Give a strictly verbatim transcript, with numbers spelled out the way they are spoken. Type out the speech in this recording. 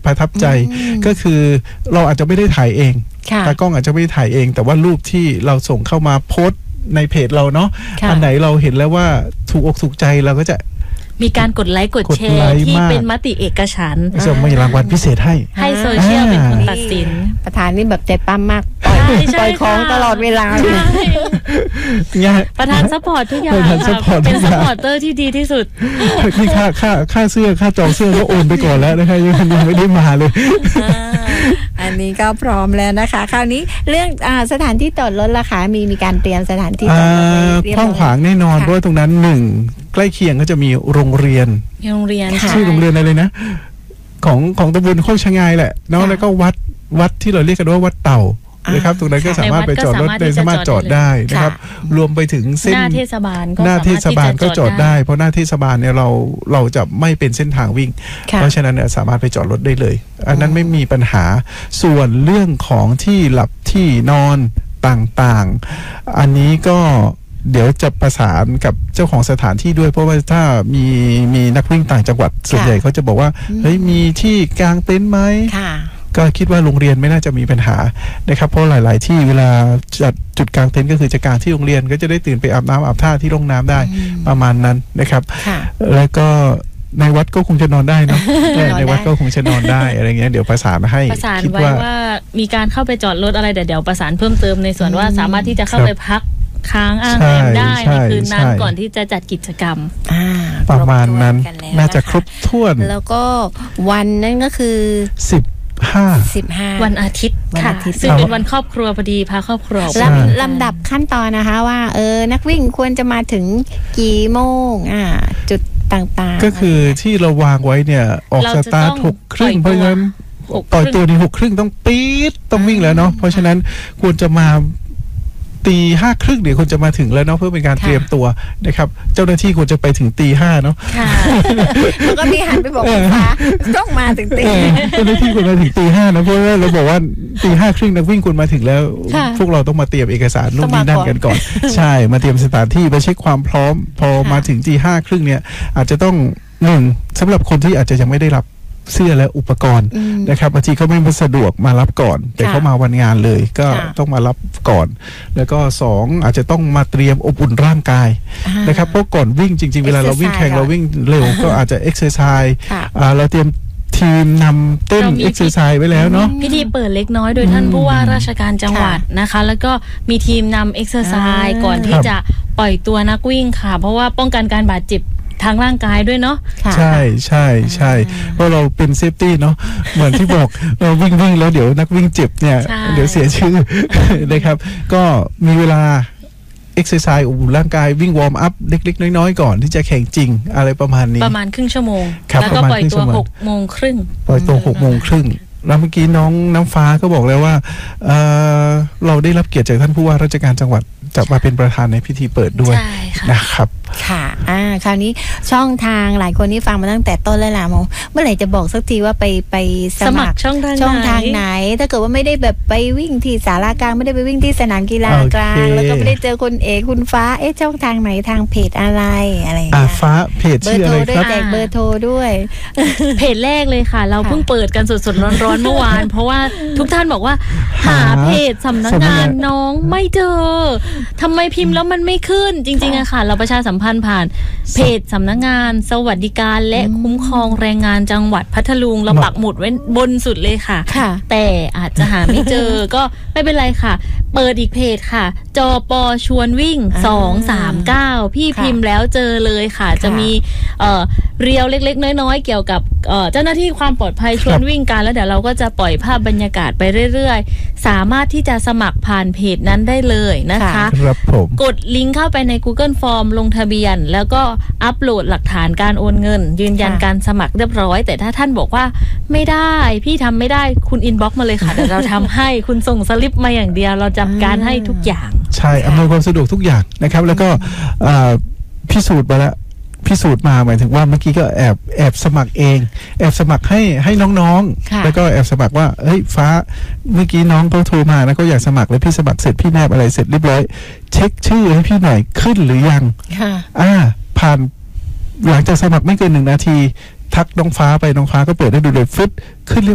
ประทับใจก็คือเราอาจจะไม่ได้ถ่ายเองตากล้องอาจจะไม่ได้ถ่ายเองแต่ว่ารูปที่เราส่งเข้ามาโพสต์ในเพจเราเนาะอันไหนเราเห็นแล้วว่าถูกอกถูกใจเราก็จะมีการกดไลค์กดแชร์ที่เป็นมติเอกฉันท์จะมีรางวัลพิเศษให้ให้โซเชียลเป็นคนตัดสินประธานนี่แบบใจปั้มมากปล่อยปล่อยของตลอดเวลาประธานซัพพอร์ตทุกอย่างเป็นซัพพอร์ตเตอร์ที่ดีที่สุดนี่ค่าค่าค่าเสื้อค่าจองเสื้อก็โอนไปก่อนแล้วนะคะยังไม่ได้มาเลยอันนี้ก็พร้อมแล้วนะคะคราวนี้เรื่องสถานที่จอดรถราคามีมีการเตรียมสถานที่จอดรถเรียบร้อยกว้างขวางแน่นอนเพราะตรงนั้นหนึ่งใกล้เคียงก็จะมีโรงเรียนโรงเรียนชื่อโรงเรียนอะไรนะของของตำบลโคกชะงายแหละเนาะแล้วก็วัดวัดที่เราเรียกกันว่าวัดเต่านะครับตรงนั้นก็สามารถไปจอดรถได้สามารถจอดได้นะครับรวมไปถึงเส้นหน้าเทศบาลก็หน้าเทศบาลก็จอดได้เพราะหน้าเทศบาลเนี่ยเราเราจะไม่เป็นเส้นทางวิ่งเพราะฉะนั้นเนี่ยสามารถไปจอดรถได้เลยอันนั้นไม่มีปัญหาส่วนเรื่องของที่หลับที่นอนต่างๆอันนี้ก็เดี๋ยวจะประสานกับเจ้าของสถานที่ด้วยเพราะว่าถ้ามีมีนักวิ่งต่างจังหวัดส่วนใหญ่เขาจะบอกว่าเฮ้ยมีที่กางเต็นท์ไหมก็คิดว่าโรงเรียนไม่น่าจะมีปัญหานะครับเพราะหลายๆที่เวลาจัดจุดกางเต็นท์ก็คือจะกางที่โรงเรียนก็จะได้ตื่นไปอาบน้ำอาบท่าที่โรงน้ำได้ประมาณนั้นนะครับแล้วก็ในวัดก็คงจะนอนได้นะในวัดก็คงจะนอนได้อะไรเงี้ยเดี๋ยวประสานให้ประสานไว้ว่ามีการเข้าไปจอดรถอะไรเดี๋ยวประสานเพิ่มเติมในส่วนว่าสามารถที่จะเข้าไปพักค้างอ้างแรมได้ในคืนนั้นก่อนที่จะจัดกิจกรรมประมาณนั้นน่าจะครบถ้วนแล้วก็วันนั้นก็คือสิบห้าสิบห้าวันอาทิตย์ค่ะซึ่งเป็นวันครอบครัวพอดีพาครอบครัวลำลำดับขั้นตอนนะคะว่าเออนักวิ่งควรจะมาถึงกี่โมงอ่าจุดต่างๆก็คือที่เราวางไว้เนี่ยออกสตาร์ทหกครึ่งเพราะฉะนั้นต่อยตัวในหกครึ่งต้องปี๊ดต้องวิ่งแล้วเนาะเพราะฉะนั้นควรจะมาตีห้าครึ่งเดี๋ยวคนจะมาถึงแล้วเนาะเพื่อเป็นการเตรียมตัวนะครับเจ้าหน้าที่ควรจะไปถึงตีห้าเนาะแล้วก็มีหันไปบอกว่าต้องมาถึงตีเจ้าหน้าที่ควรมาถึงตีห้านะเพราะว่าเราบอกว่าตีห้าครึ่งนักวิ่งควรมาถึงแล้วพวกเราต้องมาเตรียมเอกสารนู่นนี่นั่นกันก่อนใช่มาเตรียมสถานที่ไปเช็คความพร้อมพอมาถึงตีห้าครึ่งเนี่ยอาจจะต้องหนึ่งสำหรับคนที่อาจจะยังไม่ได้รับเสื้อและอุปกรณ์นะครับบางทีเขาไม่สะดวกมารับก่อนแต่เขามาวันงานเลยก็ต้องมารับก่อนแล้วก็สองอาจจะต้องมาเตรียมอบอุ่นร่างกายนะครับเพราะก่อนวิ่งจริงๆเวลาเราวิ่งแข่งเราวิ่งเร็วก็อาจจะเอ็กซ์เซอร์ไซส์เราเตรียมทีมนำเต้นเอ็กซ์เซอร์ไซส์ไว้แล้วเนาะพิธีเปิดเล็กน้อยโดยท่านผู้ว่าราชการจังหวัดนะคะแล้วก็มีทีมนำเอ็กซ์เซอร์ไซส์ก่อนที่จะปล่อยตัวนักวิ่งค่ะเพราะว่าป้องกันการบาดเจ็บทางร่างกายด้วยเนาะใช่ใช่ใช่เพราะเราเป็นเซฟตี้เนาะเหมือนที่บอกเราวิ่งวิ่งแล้วเดี๋ยวนักวิ่งเจ็บเนี่ยเดี๋ยวเสียชื่อนะครับก็มีเวลาเอ็กซ์เซอร์ไซส์อุ่นร่างกายวิ่งวอร์มอัพเล็กๆน้อยๆก่อนที่จะแข่งจริงอะไรประมาณนี้ประมาณครึ่งชั่วโมงแล้วก็ปล่อยตัวหกโมงครึ่งปล่อยตัวหกโมงครึ่งแล้วเมื่อกี้น้องน้ำฟ้าก็บอกแล้วว่า เ, เราได้รับเกียรติจากท่านผู้ว่าราชการจังหวัดจะมาเป็นประธานในพิธีเปิดด้วยนะครับค่ะอ่าคราวนี้ช่องทางหลายคนที่ฟังมาตั้งแต่ต้นแล้วล่ะมองเมื่อไหร่จะบอกสักทีว่าไปไปสมัครช่องทางช่องทางไหนถ้าเกิดว่าไม่ได้แบบไปวิ่งที่ศาลากลางไม่ได้ไปวิ่งที่สนามกีฬากลางแล้วก็ไม่ได้เจอคุณเอกคุณฟ้าเอ๊ะช่องทางไหนทางเพจอะไรอะไรอ่าฟ้าเพจชื่ออะไรครับแจกเบอร์โทรด้วยเพจแรกเลยค่ะเราเพิ่งเปิดกันสดๆร้อนๆเมื่อวานเพราะว่าทุกท่านบอกว่าหาเพจสำนักงานน้องไม่เจอทำไมพิมพ์แล้วมันไม่ขึ้นจริงๆอะค่ะเราประชาสัมพันธ์ผ่านเพจสำนักงานสวัสดิการและคุ้มครองแรงงานจังหวัดพัทลุงเราปักหมุดไว้บนสุดเลยค่ะแต่อาจจะหาไม่เจอก็ไม่เป็นไรค่ะเปิดอีกเพจค่ะจปชวนวิ่งสองสามเก้าพี่พิมพ์แล้วเจอเลยค่ะจะมีเอ่อเรียวเล็กๆน้อยๆเกี่ยวกับเอ่อเจ้าหน้าที่ความปลอดภัยชวนวิ่งกันแล้วเดี๋ยวเราก็จะปล่อยภาพบรรยากาศไปเรื่อยๆสามารถที่จะสมัครผ่านเพจนั้นได้เลยนะคะกดลิงก์เข้าไปใน Google Form ลงทะเบียนแล้วก็อัปโหลดหลักฐานการโอนเงินยืนยันการสมัครเรียบร้อยแต่ถ้าท่านบอกว่าไม่ได้พี่ทำไม่ได้คุณอินบ็อกซ์มาเลยค่ะเดี๋ยวเราทำให้คุณส่งสลิปมาอย่างเดียวเราจัดการให้ทุกอย่างใช่อำนวยความสะดวกทุกอย่างนะครับแล้วก็พิสูจน์มาแล้วพิสูจน์มาหมายถึงว่าเมื่อกี้ก็แอบแอบสมัครเองแอบสมัครให้ให้น้องๆแล้วก็แอบสมัครว่าเฮ้ยฟ้าเมื่อกี้น้องเขาโทรมานะก็อยากสมัครแล้วพี่สมัครเสร็จพี่แนบอะไรเสร็จเรียบร้อยเช็คชื่อให้พี่หน่อยขึ้นหรือยังอ่าผ่านหลังจากสมัครไม่เกินหนึ่งนาทีทักน้องฟ้าไปน้องฟ้าก็เปิดให้ดูเลยฟึดขึ้น